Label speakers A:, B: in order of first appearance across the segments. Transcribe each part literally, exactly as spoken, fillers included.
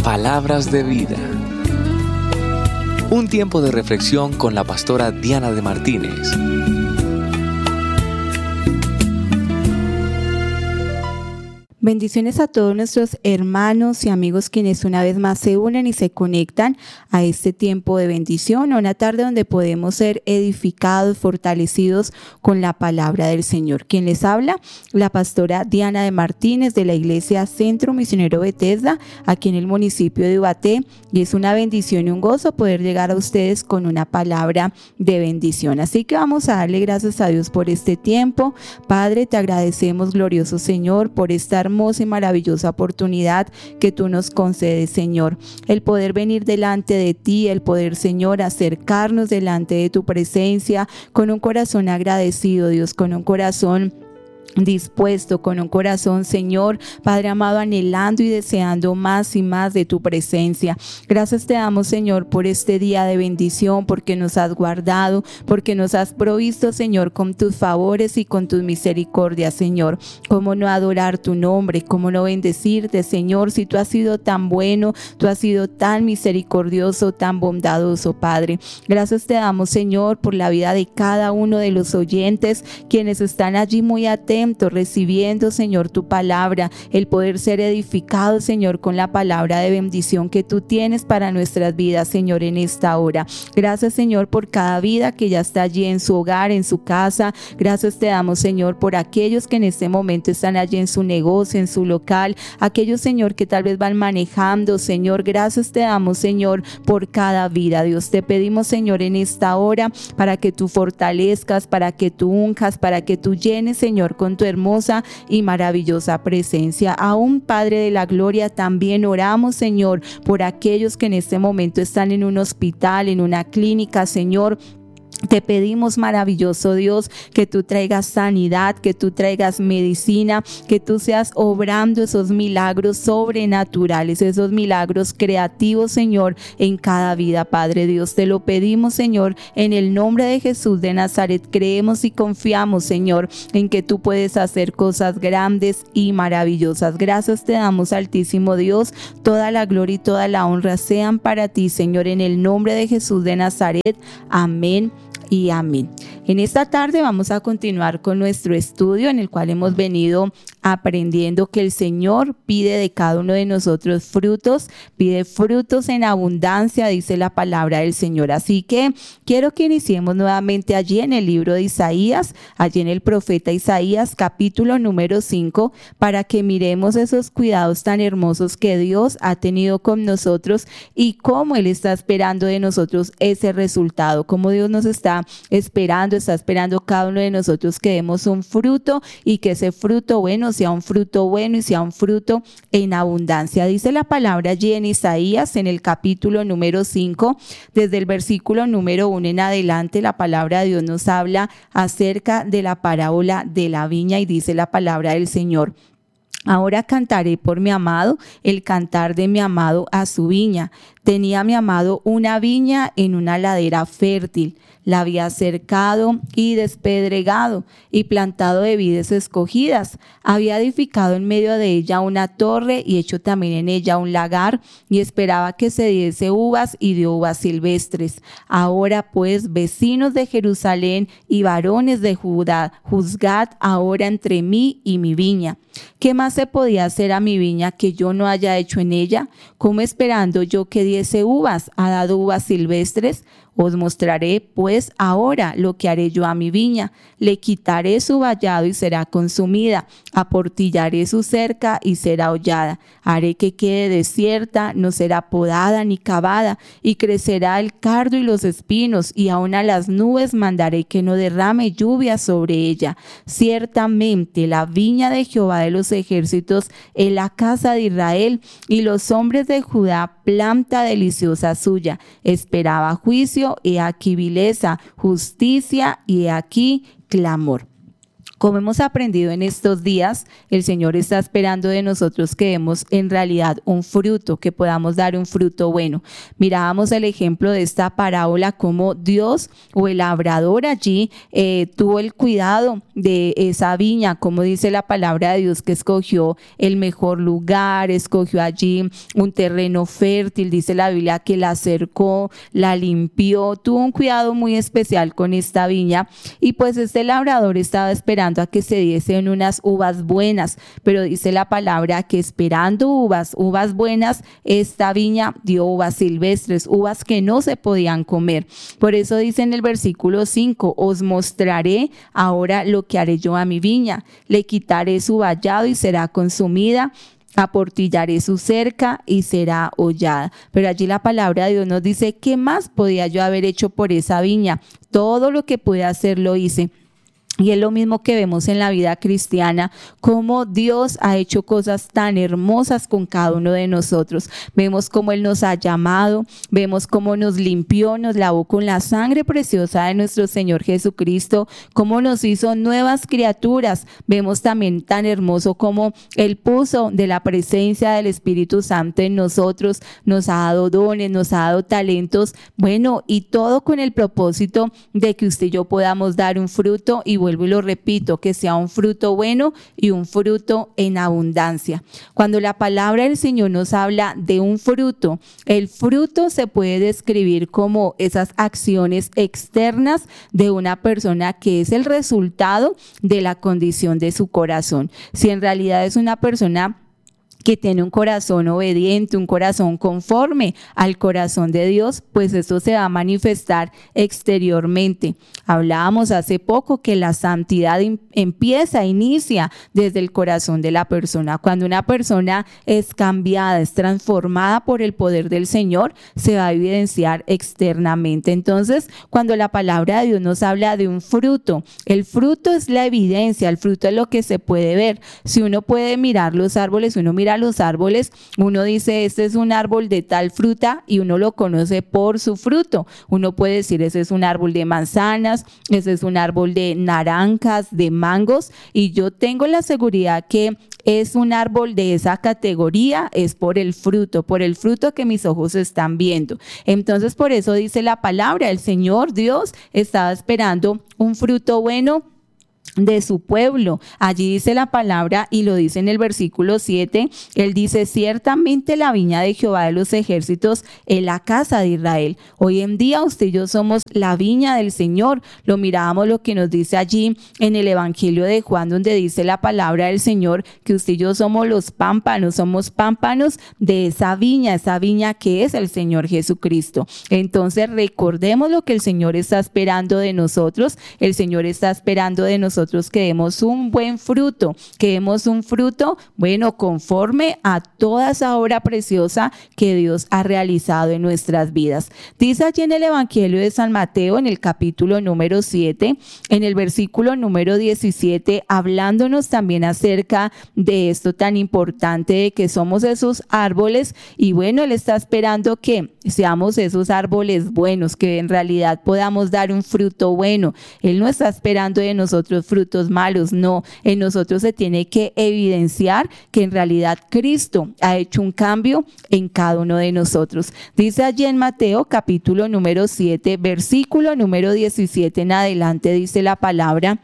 A: Palabras de vida. Un tiempo de reflexión con la pastora Diana de Martínez.
B: Bendiciones a todos nuestros hermanos y amigos quienes una vez más se unen y se conectan a este tiempo de bendición, a una tarde donde podemos ser edificados, fortalecidos con la palabra del Señor. Quien les habla, la pastora Diana de Martínez de la Iglesia Centro Misionero Bethesda, aquí en el municipio de Ubaté, y es una bendición y un gozo poder llegar a ustedes con una palabra de bendición. Así que vamos a darle gracias a Dios por este tiempo. Padre, te agradecemos, glorioso Señor, por esta hermosa y maravillosa oportunidad que tú nos concedes, Señor. El poder venir delante de ti, el poder, Señor, acercarnos delante de tu presencia con un corazón agradecido, Dios, con un corazón dispuesto, con un corazón, Señor, Padre amado, anhelando y deseando más y más de tu presencia. Gracias te damos, Señor, por este día de bendición, porque nos has guardado, porque nos has provisto, Señor, con tus favores y con tus misericordias, Señor. Cómo no adorar tu nombre, cómo no bendecirte, Señor, si tú has sido tan bueno, tú has sido tan misericordioso, tan bondadoso, Padre. Gracias te damos, Señor, por la vida de cada uno de los oyentes, quienes están allí muy atentos, recibiendo, Señor, tu palabra, el poder ser edificado, Señor, con la palabra de bendición que tú tienes para nuestras vidas, Señor, en esta hora. Gracias, Señor, por cada vida que ya está allí en su hogar, en su casa. Gracias te damos, Señor, por aquellos que en este momento están allí en su negocio, en su local, aquellos, Señor, que tal vez van manejando, Señor. Gracias te damos, Señor, por cada vida. Dios, te pedimos, Señor, en esta hora para que tú fortalezcas, para que tú unjas, para que tú llenes, Señor, con tu hermosa y maravillosa presencia. Aún, Padre de la gloria, también oramos, Señor, por aquellos que en este momento están en un hospital, en una clínica, Señor. Te pedimos, maravilloso Dios, que tú traigas sanidad, que tú traigas medicina, que tú seas obrando esos milagros sobrenaturales, esos milagros creativos, Señor, en cada vida, Padre Dios. Te lo pedimos, Señor, en el nombre de Jesús de Nazaret. Creemos y confiamos, Señor, en que tú puedes hacer cosas grandes y maravillosas. Gracias te damos, Altísimo Dios. Toda la gloria y toda la honra sean para ti, Señor, en el nombre de Jesús de Nazaret. Amén y amén. En esta tarde vamos a continuar con nuestro estudio en el cual hemos venido aprendiendo que el Señor pide de cada uno de nosotros frutos, pide frutos en abundancia, dice la palabra del Señor. Así que quiero que iniciemos nuevamente allí en el libro de Isaías, allí en el profeta Isaías, capítulo número cinco, para que miremos esos cuidados tan hermosos que Dios ha tenido con nosotros y cómo Él está esperando de nosotros ese resultado, cómo Dios nos está esperando, está esperando cada uno de nosotros que demos un fruto y que ese fruto bueno sea un fruto bueno y sea un fruto en abundancia. Dice la palabra allí en Isaías, en el capítulo número cinco, desde el versículo número uno en adelante, la palabra de Dios nos habla acerca de la parábola de la viña y dice la palabra del Señor: ahora cantaré por mi amado, el cantar de mi amado a su viña. Tenía mi amado una viña en una ladera fértil. La había cercado y despedregado y plantado de vides escogidas. Había edificado en medio de ella una torre y hecho también en ella un lagar, y esperaba que se diese uvas y dio uvas silvestres. Ahora pues, vecinos de Jerusalén y varones de Judá, juzgad ahora entre mí y mi viña. ¿Qué más se podía hacer a mi viña que yo no haya hecho en ella? ¿Cómo esperando yo que diese uvas, ha dado uvas silvestres? Os mostraré pues ahora lo que haré yo a mi viña. Le quitaré su vallado y será consumida. Aportillaré su cerca y será hollada. Haré que quede desierta, no será podada ni cavada. Y crecerá el cardo y los espinos, y aun a las nubes mandaré que no derrame lluvia sobre ella. Ciertamente la viña de Jehová de los ejércitos es la casa de Israel, y los hombres de Judá planta deliciosa suya. Esperaba juicio, he aquí vileza, justicia, y he aquí clamor. Como hemos aprendido en estos días, el Señor está esperando de nosotros que demos en realidad un fruto, que podamos dar un fruto bueno. Mirábamos el ejemplo de esta parábola, como Dios o el labrador allí eh, tuvo el cuidado de esa viña, como dice la palabra de Dios, que escogió el mejor lugar, escogió allí un terreno fértil, dice la Biblia que la cercó, la limpió, tuvo un cuidado muy especial con esta viña, y pues este labrador estaba esperando a que se diesen unas uvas buenas, pero dice la palabra que esperando uvas, uvas buenas, esta viña dio uvas silvestres, uvas que no se podían comer. Por eso dice en el versículo cinco, os mostraré ahora lo que haré yo a mi viña, le quitaré su vallado y será consumida, aportillaré su cerca y será hollada. Pero allí la palabra de Dios nos dice, ¿qué más podía yo haber hecho por esa viña? Todo lo que pude hacer lo hice. Y es lo mismo que vemos en la vida cristiana, cómo Dios ha hecho cosas tan hermosas con cada uno de nosotros. Vemos cómo Él nos ha llamado, vemos cómo nos limpió, nos lavó con la sangre preciosa de nuestro Señor Jesucristo, cómo nos hizo nuevas criaturas. Vemos también tan hermoso cómo Él puso de la presencia del Espíritu Santo en nosotros, nos ha dado dones, nos ha dado talentos, bueno, y todo con el propósito de que usted y yo podamos dar un fruto, y vuelvo y lo repito, que sea un fruto bueno y un fruto en abundancia. Cuando la palabra del Señor nos habla de un fruto, el fruto se puede describir como esas acciones externas de una persona que es el resultado de la condición de su corazón. Si en realidad es una persona que tiene un corazón obediente, un corazón conforme al corazón de Dios, pues eso se va a manifestar exteriormente. Hablábamos hace poco que la santidad empieza, inicia desde el corazón de la persona. Cuando una persona es cambiada, es transformada por el poder del Señor, se va a evidenciar externamente. Entonces, cuando la palabra de Dios nos habla de un fruto, el fruto es la evidencia, el fruto es lo que se puede ver. Si uno puede mirar los árboles, uno mira los árboles, uno dice este es un árbol de tal fruta y uno lo conoce por su fruto. Uno puede decir ese es un árbol de manzanas, ese es un árbol de naranjas, de mangos, y yo tengo la seguridad que es un árbol de esa categoría, es por el fruto, por el fruto que mis ojos están viendo. Entonces por eso dice la palabra, el Señor Dios estaba esperando un fruto bueno de su pueblo. Allí dice la palabra y lo dice en el versículo siete, él dice, ciertamente la viña de Jehová de los ejércitos es la casa de Israel. Hoy en día usted y yo somos la viña del Señor. Lo mirábamos lo que nos dice allí en el Evangelio de Juan, donde dice la palabra del Señor que usted y yo somos los pámpanos, somos pámpanos de esa viña, esa viña que es el Señor Jesucristo. Entonces recordemos lo que el Señor está esperando de nosotros. El Señor está esperando de nosotros que demos un buen fruto, que demos un fruto, bueno, conforme a toda esa obra preciosa que Dios ha realizado en nuestras vidas. Dice allí en el Evangelio de San Mateo, en el capítulo número siete, en el versículo número diecisiete, hablándonos también acerca de esto tan importante de que somos esos árboles, y bueno, Él está esperando que seamos esos árboles buenos, que en realidad podamos dar un fruto bueno. Él no está esperando de nosotros frutos malos, no. En nosotros se tiene que evidenciar que en realidad Cristo ha hecho un cambio en cada uno de nosotros. Dice allí en Mateo capítulo número siete, versículo número diecisiete en adelante, dice la palabra,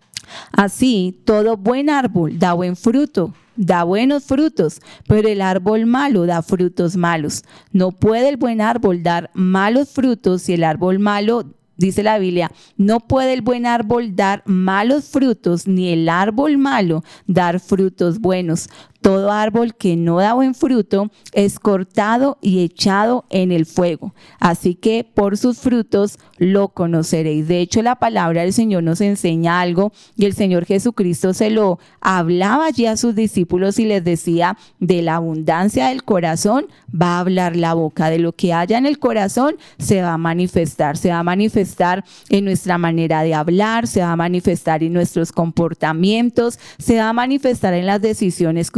B: así todo buen árbol da buen fruto, da buenos frutos, pero el árbol malo da frutos malos. No puede el buen árbol dar malos frutos si el árbol malo, dice la Biblia, no puede el buen árbol dar malos frutos, ni el árbol malo dar frutos buenos. Todo árbol que no da buen fruto es cortado y echado en el fuego. Así que por sus frutos lo conoceréis. De hecho, la palabra del Señor nos enseña algo, y el Señor Jesucristo se lo hablaba allí a sus discípulos y les decía, de la abundancia del corazón va a hablar la boca. De lo que haya en el corazón se va a manifestar. Se va a manifestar en nuestra manera de hablar, se va a manifestar en nuestros comportamientos, se va a manifestar en las decisiones que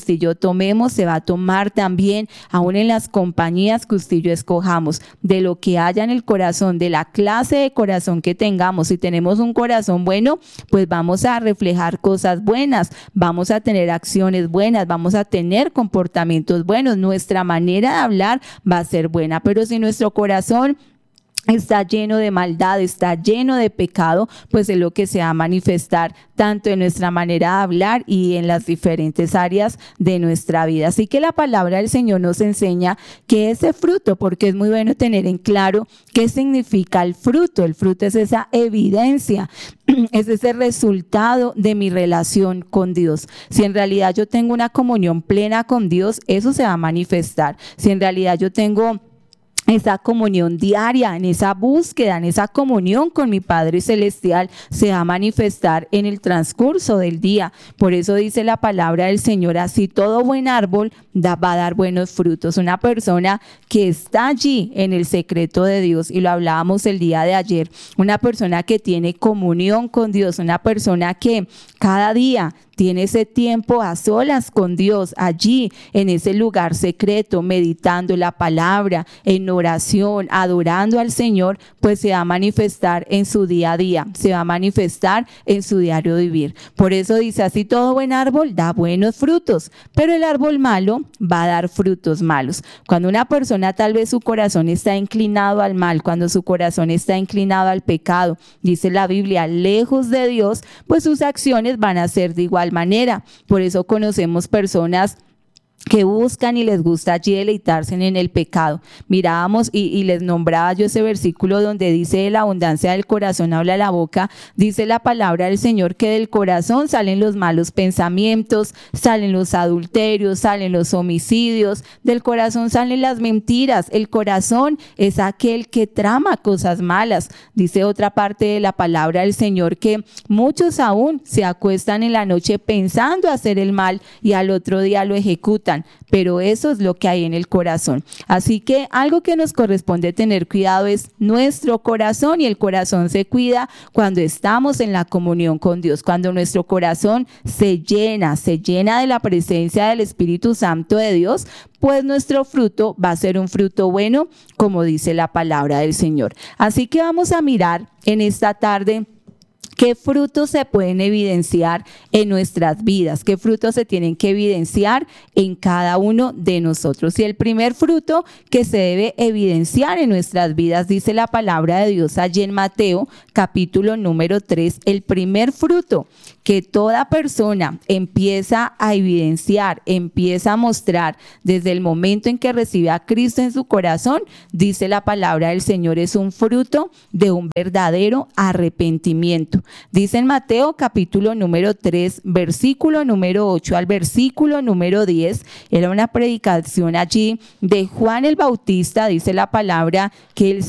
B: usted y yo tomemos, se va a tomar también aún en las compañías que usted y yo escojamos, de lo que haya en el corazón, de la clase de corazón que tengamos. Si tenemos un corazón bueno, pues vamos a reflejar cosas buenas, vamos a tener acciones buenas, vamos a tener comportamientos buenos, nuestra manera de hablar va a ser buena. Pero si nuestro corazón está lleno de maldad, está lleno de pecado, pues es lo que se va a manifestar tanto en nuestra manera de hablar y en las diferentes áreas de nuestra vida. Así que la palabra del Señor nos enseña que ese fruto, porque es muy bueno tener en claro qué significa el fruto. El fruto es esa evidencia, es ese resultado de mi relación con Dios. Si en realidad yo tengo una comunión plena con Dios, eso se va a manifestar. Si en realidad yo tengo esa comunión diaria, en esa búsqueda, en esa comunión con mi Padre Celestial, se va a manifestar en el transcurso del día. Por eso dice la palabra del Señor, así todo buen árbol da, va a dar buenos frutos. Una persona que está allí en el secreto de Dios, y lo hablábamos el día de ayer, una persona que tiene comunión con Dios, una persona que cada día tiene ese tiempo a solas con Dios, allí en ese lugar secreto, meditando la palabra, en oración, adorando al Señor, pues se va a manifestar en su día a día, se va a manifestar en su diario vivir. Por eso dice, así todo buen árbol da buenos frutos, pero el árbol malo va a dar frutos malos. Cuando una persona tal vez su corazón está inclinado al mal, cuando su corazón está inclinado al pecado, dice la Biblia, lejos de Dios, pues sus acciones van a ser de igual manera. Por eso conocemos personas que buscan y les gusta allí deleitarse en el pecado. Mirábamos y, y les nombraba yo ese versículo donde dice, de la abundancia del corazón habla la boca. Dice la palabra del Señor que del corazón salen los malos pensamientos, salen los adulterios, salen los homicidios, del corazón salen las mentiras. El corazón es aquel que trama cosas malas. Dice otra parte de la palabra del Señor que muchos aún se acuestan en la noche pensando hacer el mal y al otro día lo ejecutan. Pero eso es lo que hay en el corazón. Así que algo que nos corresponde tener cuidado es nuestro corazón, y el corazón se cuida cuando estamos en la comunión con Dios, cuando nuestro corazón se llena, se llena de la presencia del Espíritu Santo de Dios, pues nuestro fruto va a ser un fruto bueno, como dice la palabra del Señor. Así que vamos a mirar en esta tarde ¿qué frutos se pueden evidenciar en nuestras vidas? ¿Qué frutos se tienen que evidenciar en cada uno de nosotros? Y el primer fruto que se debe evidenciar en nuestras vidas, dice la palabra de Dios allí en Mateo, capítulo número tres, el primer fruto que toda persona empieza a evidenciar, empieza a mostrar desde el momento en que recibe a Cristo en su corazón, dice la palabra del Señor, es un fruto de un verdadero arrepentimiento. Dice en Mateo capítulo número tres, versículo número ocho al versículo número diez, era una predicación allí de Juan el Bautista, dice la palabra que él